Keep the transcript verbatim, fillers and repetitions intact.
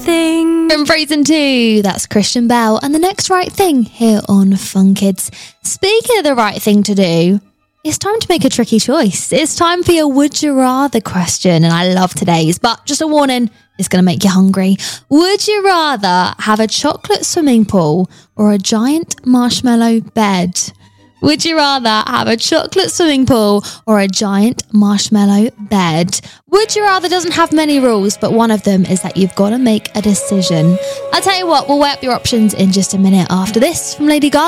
thing. From Frozen two, that's Christian Bale and The Next Right Thing here on Fun Kids. Speaking of the right thing to do, it's time to make a tricky choice. It's time for your Would You Rather question, and I love today's, but just a warning, it's going to make you hungry. Would you rather have a chocolate swimming pool or a giant marshmallow bed? Would you rather have a chocolate swimming pool or a giant marshmallow bed? Would you rather doesn't have many rules, but one of them is that you've got to make a decision. I'll tell you what, we'll weigh up your options in just a minute after this from Lady Gaga.